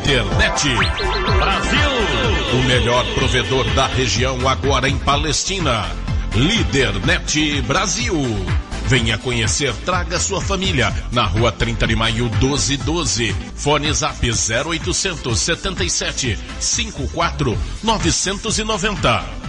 Lidernet Brasil. O melhor provedor da região agora em Palestina. Lidernet Brasil. Venha conhecer, traga sua família. Na rua 30 de maio 1212. Fone Zap 0800 77 54 990.